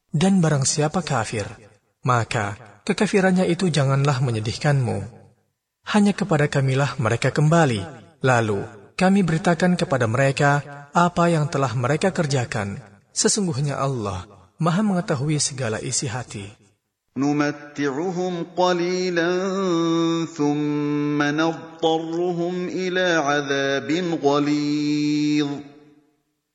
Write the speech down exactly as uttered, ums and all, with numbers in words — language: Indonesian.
Dan barang siapa kafir, maka kekafirannya itu janganlah menyedihkanmu. Hanya kepada kamilah mereka kembali, lalu kami beritakan kepada mereka apa yang telah mereka kerjakan. Sesungguhnya Allah Maha mengetahui segala isi hati. نُمَتِّعُهُمْ قَلِيلًا ثُمَّ نَضْطَرُّهُمْ إِلَى عَذَابٍ غَلِيظٍ